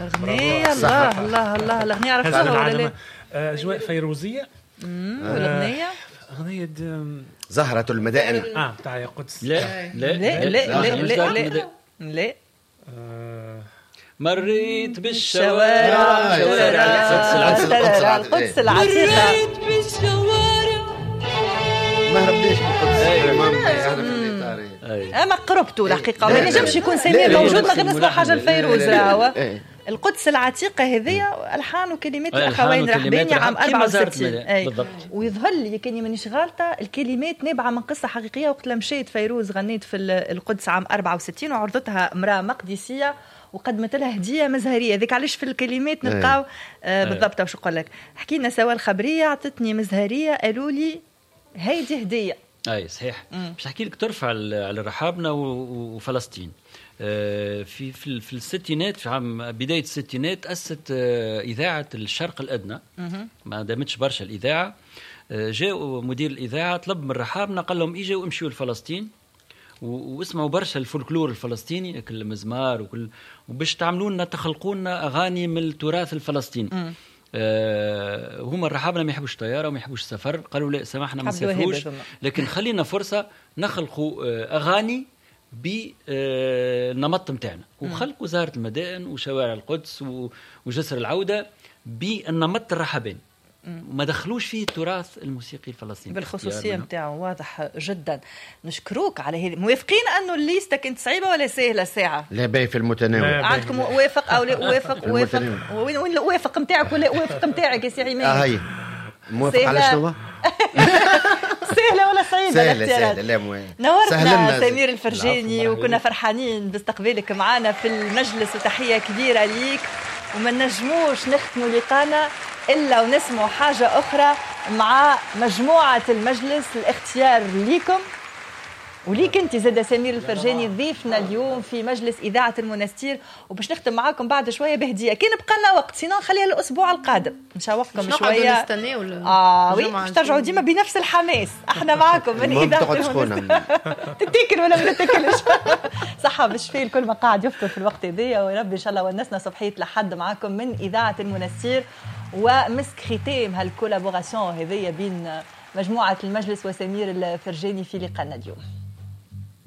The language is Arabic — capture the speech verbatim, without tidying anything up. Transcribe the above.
أغنية الله الله الله الأغنية عرفتها ولا لا؟ أجواء فيروزية. والأغنية أغنية زهرة المدائن. آه بتاع يا قدس. لا لا لا لا لا لا لا مريت بالشوارع القدس العتيقة. مريت بالشوارع ما هربناش أما قربتوا الحقيقة ما نجمش يكون سمير موجود ما غير نسمع حاجة الفيروز راهو. القدس العتيقة هذية ألحان وكلمات الأخوين رحباني عام أربعة وستين. ويظهر لي كاني مانيش غالطة الكلمات نابعة من قصة حقيقية وقت لما مشيت فيروز غنيت في القدس عام أربعة وستين وعرضتها امرأة مقدسية وقدمت لها هدية مزهرية. ذيك علاش في الكلمات نلقاو آه بالضبط. وش نقول لك حكينا سوا الخبرية عطتني مزهرية قالوا لي هيدي هدية. أي صحيح. باش أحكي لك ترفع على الرحابنة وفلسطين. في في في الستينات في عام بداية الستينات أسست إذاعة الشرق الأدنى. ما دامتش برشا الإذاعة. جاء مدير الإذاعة طلب من الرحابنة قال لهم إجوا وامشوا لفلسطين واسمعوا برشا الفولكلور الفلسطيني كل مزمار وكل وباش تعملوا لنا تخلقوا لنا أغاني من التراث الفلسطيني. أه هما الرحابنة ما يحبوش طيارة وما يحبوش السفر قالوا لا سمحنا ما نسافروش لكن خلينا فرصة نخلقوا أغاني بالنمط متاعنا وخلقوا وزارة المدائن وشوارع القدس وجسر العودة بالنمط الرحباني ما دخلوش فيه التراث الموسيقي الفلسطيني بالخصوصية متاعه. واضح جدا. نشكروك على هذه. موافقين أنه الليستة كانت صعيبة ولا سهلة ساعة؟ لا باهي في المتناول. عندكم وافق أو لا وافق وافق وين وين الوافق متاعك ولا وافق متاعك يا سي عماد؟ آه هي موافق على شنو؟ سهلة ولا صعيبة؟ سهلة سهلة. لا مو نورتنا سمير الفرجاني وكنا فرحانين باستقبالك معنا في المجلس وتحية كبيرة ليك. وما نجموش نختموا لقانا إلا ونسمعوا حاجة أخرى مع مجموعة المجلس. الاختيار ليكم وليك أنت زاد سمير الفرجاني ضيفنا اليوم في مجلس إذاعة المنستير وباش نختم معاكم بعد شوية بهدية. كان بقالنا وقت سينا نخليها الأسبوع القادم نشوفكم شوية. ولا آه وي باش ترجعوا ديما بنفس الحماس. احنا معكم من إذاعة المنستير. تتاكل ولا ما تتاكلش؟ صحة بالشفاء الكل ما قاعد يفطر في الوقت هذايا ورب إن شاء الله ونسنا صبحية لحد معكم من إذاعة المنستير ومسك ختام هالكولابوراسيون هذيا بين مجموعة المجلس وسمير الفرجاني في لقاءنا اليوم.